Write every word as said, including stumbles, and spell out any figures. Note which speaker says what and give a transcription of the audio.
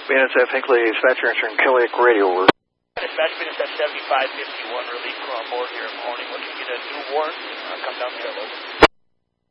Speaker 1: Venus F. Hinckley, dispatcher answering Kellyak radio. Over.
Speaker 2: Dispatch Venus F seventy-five fifty-one, relief crew on board here in the morning. Looking to get a new warrant. I'll come down there. Over.